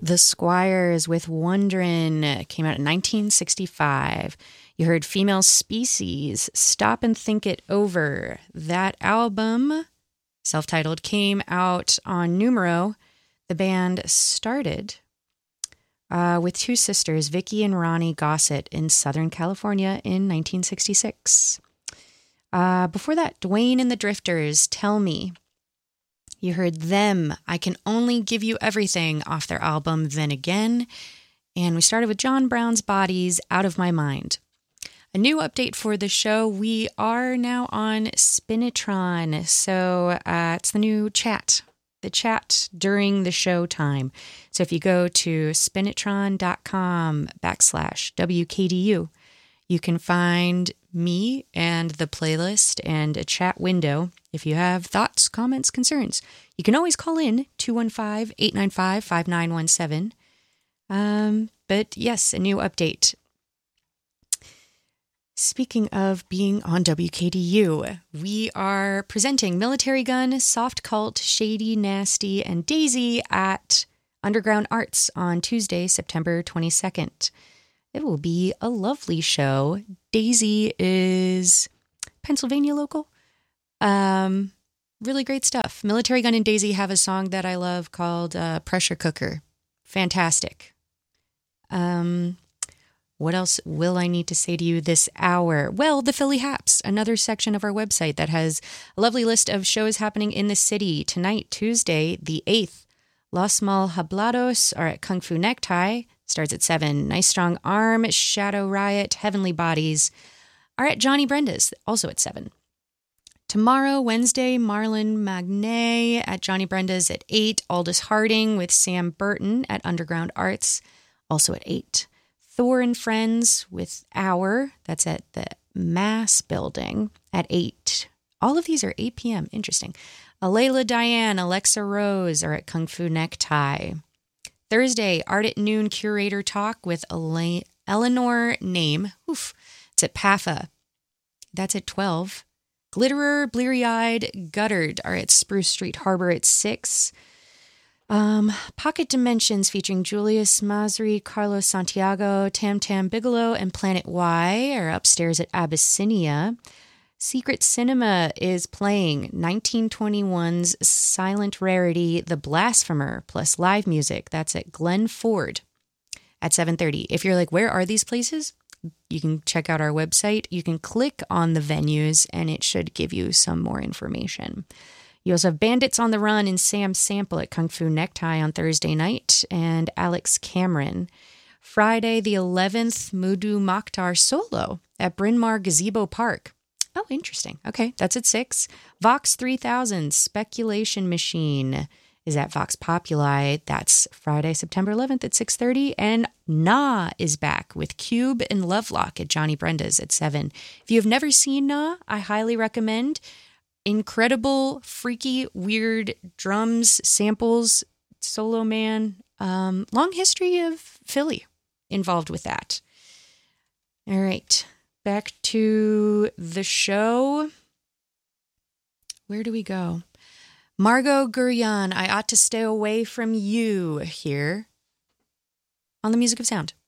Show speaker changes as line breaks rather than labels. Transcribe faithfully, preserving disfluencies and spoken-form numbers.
The Squires with Wonderin' came out in nineteen sixty-five. You heard Female Species, Stop and Think It Over. That album, self-titled, came out on Numero. The band started uh, with two sisters, Vicky and Ronnie Gossett, in Southern California in nineteen sixty-six. Uh, before that, Dwayne and the Drifters, Tell Me. You heard Them, I Can Only Give You Everything, off their album Then Again. And we started with John Brown's Bodies, Out of My Mind. A new update for the show, we are now on Spinitron. So uh, it's the new chat, the chat during the show time. So if you go to spinitron.com backslash WKDU, you can find me and the playlist and a chat window. If you have thoughts, comments, concerns, you can always call in two one five, eight nine five, five nine one seven. Um, but yes, a new update. Speaking of being on W K D U, we are presenting Military Gun, Soft Cult, Shady, Nasty, and Daisy at Underground Arts on Tuesday, September twenty-second. It will be a lovely show. Daisy is Pennsylvania local. Um, really great stuff. Military Gun and Daisy have a song that I love called uh, Pressure Cooker. Fantastic. Um, what else will I need to say to you this hour? Well, the Philly Haps, another section of our website that has a lovely list of shows happening in the city. Tonight, Tuesday, the eighth, Los Mal Hablados are at Kung Fu Necktie. Starts at seven. Nice Strong Arm, Shadow Riot, Heavenly Bodies are at Johnny Brenda's, also at seven. Tomorrow, Wednesday, Marlon Magne at Johnny Brenda's at eight. Aldous Harding with Sam Burton at Underground Arts, also at eight. Thor and Friends with Hour, that's at the Mass Building at eight. All of these are eight p.m. Interesting. Alayla Diane, Alexa Rose are at Kung Fu Necktie. Thursday, Art at Noon Curator Talk with Ele- Eleanor Name. Oof. It's at P A F A. That's at twelve. Glitterer, Bleary-Eyed, Guttered are at Spruce Street Harbor at six. Um, Pocket Dimensions featuring Julius Masri, Carlos Santiago, Tam Tam Bigelow, and Planet Y are upstairs at Abyssinia. Secret Cinema is playing nineteen twenty-one's Silent Rarity, The Blasphemer, plus live music. That's at Glen Ford at seven thirty. If you're like, where are these places? You can check out our website. You can click on the venues, and it should give you some more information. You also have Bandits on the Run and Sam Sample at Kung Fu Necktie on Thursday night, and Alex Cameron. Friday the eleventh, Mudu Mokhtar Solo at Bryn Mawr Gazebo Park. Oh, interesting. Okay, that's at six. Vox three thousand, Speculation Machine, is at Vox Populi. That's Friday, September eleventh at six thirty. And Nah is back with Cube and Lovelock at Johnny Brenda's at seven. If you have never seen Nah, I highly recommend. Incredible, freaky, weird drums, samples, solo man. Um, long history of Philly involved with that. All right. Back to the show. Where do we go? Margot Guryan, I Ought to Stay Away From You, here on The Music of Sound.